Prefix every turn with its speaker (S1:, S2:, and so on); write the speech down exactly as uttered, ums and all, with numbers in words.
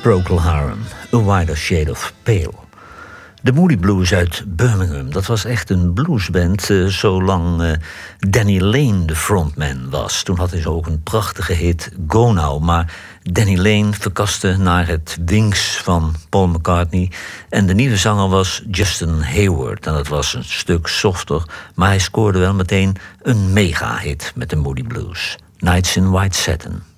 S1: Procol Harum, A Wider Shade of Pale. De Moody Blues uit Birmingham, dat was echt een bluesband uh, zolang uh, Danny Lane de frontman was. Toen had hij zo ook een prachtige hit, Go Now. Maar Danny Lane verkaste naar het Wings van Paul McCartney. En de nieuwe zanger was Justin Hayward. En dat was een stuk softer, maar hij scoorde wel meteen een mega hit met de Moody Blues. Nights in White Satin.